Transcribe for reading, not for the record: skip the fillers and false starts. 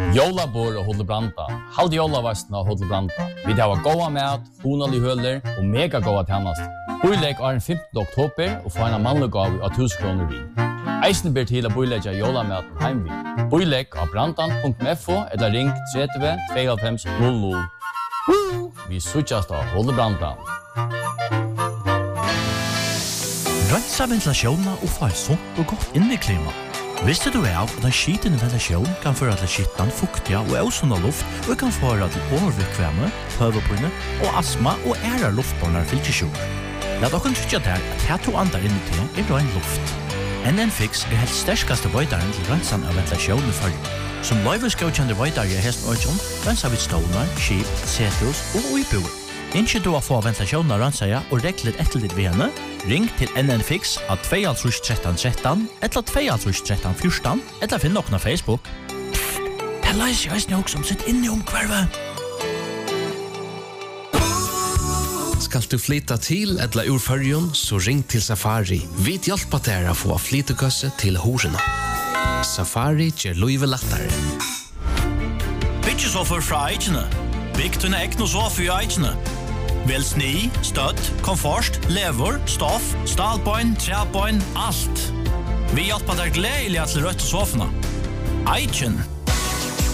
Jólabor og Hodlebranda. Halde jólavastna og Hodlebranda. Vi har goda mat, honalig høler og mega goda tjänast. Boilegg er den 15. oktober og få en mannlig gav av 1000 kroner vin. Eisen ber til å boilegge jólamaten heimvin. Boilegg av brandan.fo eller ring 30 25 00. Vi suttjast av Hodlebranda. Rensa ventilasjonen og få et sunt og godt inneklima. Visste du av at en skitende ventilasjon kan føre til skittan, fuktiga og ausunda luft og kan føre til overvikvemme, høvepinne og astma og æra luftbårnar fylkesjur. Lat okken tryggja der at her to andar inni til rein luft. NN-Fix helt sterskaste vøydaren til rensan av ventilasjon i følge. Som løyvesgaukjende vøydar i hesten øyjon, rensa vid stålar, skip, setus og uibuer. Innskje du å få ventilasjonen av ransaja og reglet etter ditt ved henne, ring til NN-Fix av 21313 eller 21314 eller finn noen av Facebook. Det leiser jeg snakk som sitt inne om kvarve. Skal du flytta til eller ur Førjun, så ring til Safari. Vi hjelper deg å få flyttekøsse til horena. Safari gjør løyve lettere. Byggjesoffer fra Eichene. Bygg til ekne sofa i Eichene. Vel sni, støtt, komfort, lever, stoff, stalbøyn, trebøyn, alt. Vi hjelper deg gledelig til rødt sofene. Eichen.